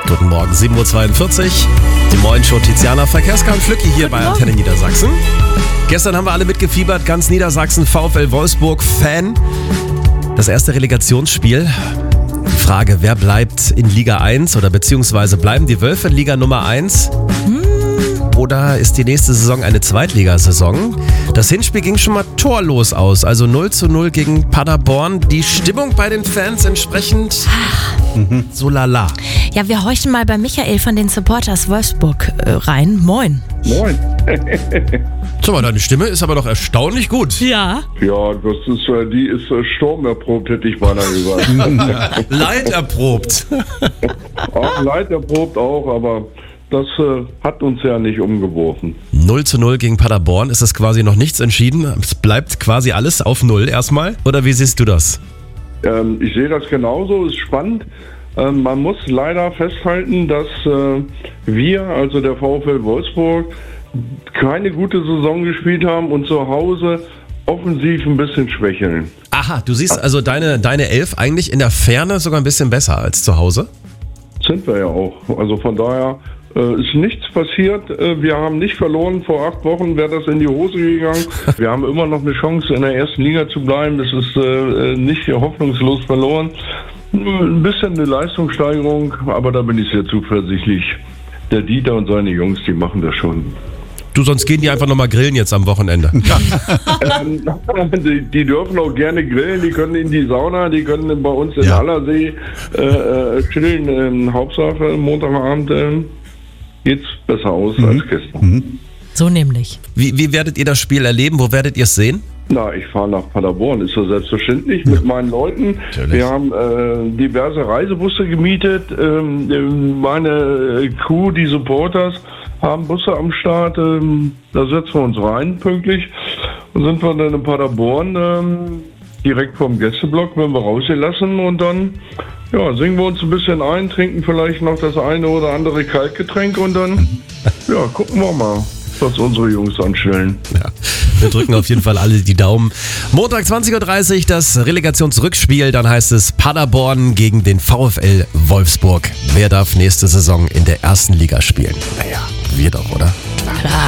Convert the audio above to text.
Guten Morgen, 7.42 Uhr. Die Morgenshow Tiziana Verkehrskar und Flücki hier bei Antenne Niedersachsen. Gestern haben wir alle mitgefiebert, ganz Niedersachsen, VfL Wolfsburg Fan. Das erste Relegationsspiel. Frage, wer bleibt in Liga 1 oder beziehungsweise bleiben die Wölfe in Liga Nummer 1? Oder ist die nächste Saison eine Zweitligasaison? Das Hinspiel ging schon mal torlos aus, also 0:0 gegen Paderborn. Die Stimmung bei den Fans entsprechend so lala. Ja, wir horchen mal bei Michael von den Supporters Wolfsburg rein. Moin. Moin. Sag mal, deine Stimme ist aber doch erstaunlich gut. Ja. Ja, die ist sturmerprobt, hätte ich beinahe gesagt. Leiderprobt. Auch leiderprobt auch, aber das hat uns ja nicht umgeworfen. 0:0 gegen Paderborn, ist das quasi noch nichts entschieden? Es bleibt quasi alles auf 0 erstmal? Oder wie siehst du das? Ich sehe das genauso, ist spannend. Man muss leider festhalten, dass wir, also der VfL Wolfsburg, keine gute Saison gespielt haben und zu Hause offensiv ein bisschen schwächeln. Aha, du siehst also deine Elf eigentlich in der Ferne sogar ein bisschen besser als zu Hause? Sind wir ja auch. Also von daher ist nichts passiert. Wir haben nicht verloren. Vor 8 Wochen wäre das in die Hose gegangen. Wir haben immer noch eine Chance, in der ersten Liga zu bleiben. Es ist nicht hoffnungslos verloren. Ein bisschen eine Leistungssteigerung, aber da bin ich sehr zuversichtlich. Der Dieter und seine Jungs, die machen das schon. Du, sonst gehen die einfach nochmal grillen jetzt am Wochenende. Die dürfen auch gerne grillen, die können in die Sauna, die können bei uns in Allersee chillen. Hauptsache, Montagabend geht's besser aus als gestern. So nämlich. Wie werdet ihr das Spiel erleben? Wo werdet ihr es sehen? Na, ich fahre nach Paderborn, ist ja selbstverständlich, mit meinen Leuten. Natürlich. Wir haben diverse Reisebusse gemietet. Meine Crew, die Supporters, haben Busse am Start. Da setzen wir uns rein, pünktlich. Und sind wir dann in Paderborn, direkt vom Gästeblock, werden wir rausgelassen. Und dann singen wir uns ein bisschen ein, trinken vielleicht noch das eine oder andere Kaltgetränk. Und dann gucken wir mal, was unsere Jungs anstellen. Ja, wir drücken auf jeden Fall alle die Daumen. Montag 20.30 Uhr das Relegationsrückspiel. Dann heißt es Paderborn gegen den VfL Wolfsburg. Wer darf nächste Saison in der ersten Liga spielen? Naja, wir doch, oder? Klar.